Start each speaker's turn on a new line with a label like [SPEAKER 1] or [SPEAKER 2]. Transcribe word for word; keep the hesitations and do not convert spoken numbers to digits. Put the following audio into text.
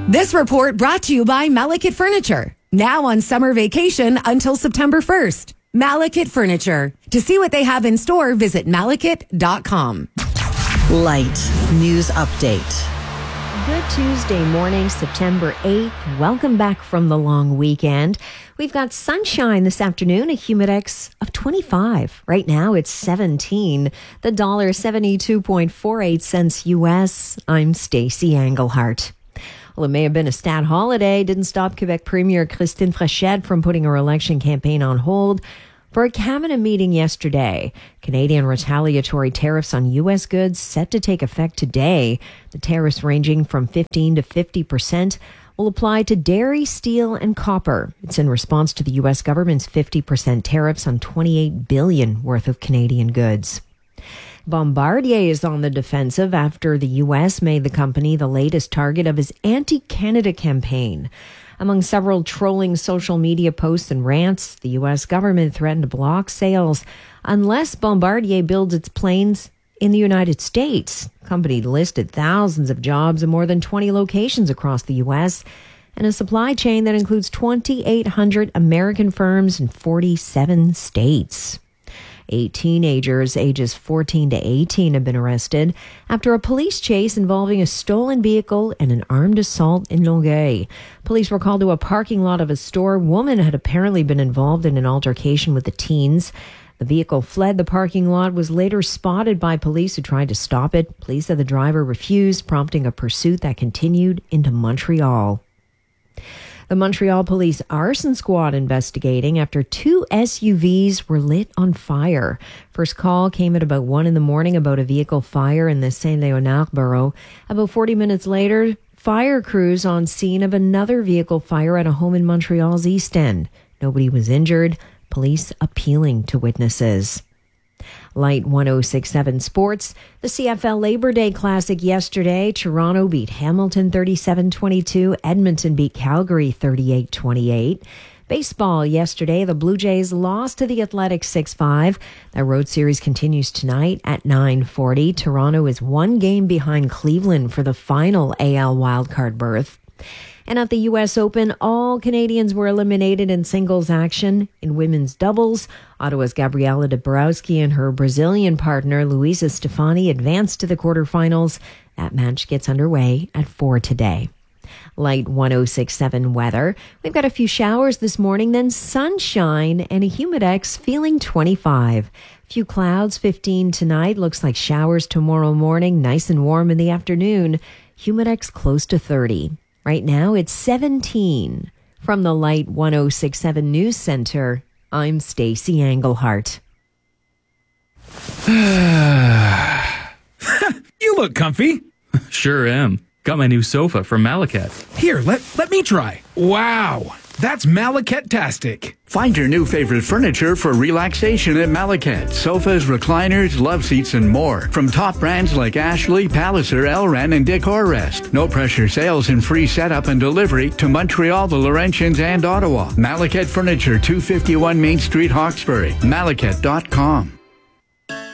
[SPEAKER 1] This report brought to you by Malekith Furniture. Now on summer vacation until September first. Malekith Furniture. To see what they have in store, visit malekith dot com.
[SPEAKER 2] Light News Update.
[SPEAKER 3] Good Tuesday morning, September eighth. Welcome back from the long weekend. We've got sunshine this afternoon, a humidex of twenty-five. Right now it's seventeen. The dollar seventy-two point four eight cents U S. I'm Stacey Englehart. Well, it may have been a stat holiday. Didn't stop Quebec Premier Christine Frechette from putting her election campaign on hold. For a cabinet meeting yesterday, Canadian retaliatory tariffs on U S goods set to take effect today. The tariffs ranging from fifteen to fifty percent will apply to dairy, steel, and copper. It's in response to the U S government's fifty percent tariffs on twenty-eight billion dollars worth of Canadian goods. Bombardier is on the defensive after the U S made the company the latest target of his anti-Canada campaign. Among several trolling social media posts and rants, the U S government threatened to block sales unless Bombardier builds its planes in the United States. The company listed thousands of jobs in more than twenty locations across the U S and a supply chain that includes twenty-eight hundred American firms in forty-seven states. Eight teenagers ages fourteen to eighteen have been arrested after a police chase involving a stolen vehicle and an armed assault in Longueuil. Police were called to a parking lot of a store. A woman had apparently been involved in an altercation with the teens. The vehicle fled the parking lot, was later spotted by police who tried to stop it. Police said the driver refused, prompting a pursuit that continued into Montreal. The Montreal Police Arson Squad investigating after two S U Vs were lit on fire. First call came at about one in the morning about a vehicle fire in the Saint Leonard borough. About forty minutes later, fire crews on scene of another vehicle fire at a home in Montreal's East End. Nobody was injured. Police appealing to witnesses. Light one oh six point seven Sports. The C F L Labor Day Classic yesterday. Toronto beat Hamilton thirty-seven twenty-two. Edmonton beat Calgary thirty-eight twenty-eight. Baseball yesterday. The Blue Jays lost to the Athletics six five. That road series continues tonight at nine forty. Toronto is one game behind Cleveland for the final A L wildcard berth. And at the U S Open, all Canadians were eliminated in singles action. In women's doubles, Ottawa's Gabriela Dabrowski and her Brazilian partner, Luisa Stefani, advanced to the quarterfinals. That match gets underway at four today. Light one oh six point seven weather. We've got a few showers this morning, then sunshine and a humidex feeling twenty-five. Few clouds, fifteen tonight. Looks like showers tomorrow morning, nice and warm in the afternoon. Humidex close to thirty. Right now, it's seventeen. From the Light one oh six point seven News Center, I'm Stacey Englehart.
[SPEAKER 4] You look comfy.
[SPEAKER 5] Sure am. Got my new sofa from Malekith.
[SPEAKER 4] Here, let, let me try. Wow, that's Malekith-tastic.
[SPEAKER 6] Find your new favorite furniture for relaxation at Malekith. Sofas, recliners, love seats, and more. From top brands like Ashley, Palliser, Elran, and Decorrest. No pressure sales and free setup and delivery to Montreal, the Laurentians, and Ottawa. Malekith Furniture, two fifty-one Main Street, Hawkesbury. Malekith dot com.